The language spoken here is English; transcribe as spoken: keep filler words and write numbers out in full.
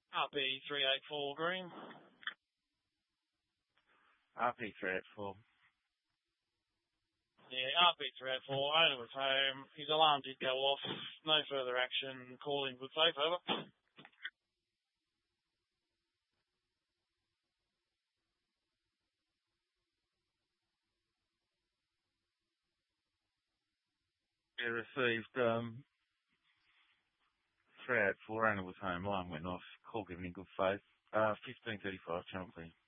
R P three eight four green. R P three eight four. Yeah, R P three eight four, owner was home. His alarm did go off. No further action. Calling good safe, over. Yeah, received, um, three eight four, owner was home, alarm went off, call given in good faith. Uh, fifteen thirty-five, channel clear.